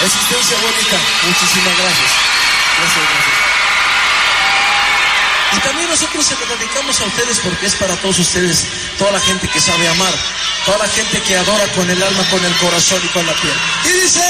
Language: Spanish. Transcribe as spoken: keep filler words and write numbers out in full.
Resistencia bonita, muchísimas gracias. Gracias, gracias. Y también nosotros se lo dedicamos a ustedes porque es para todos ustedes, toda la gente que sabe amar, toda la gente que adora con el alma, con el corazón y con la piel. Y dice...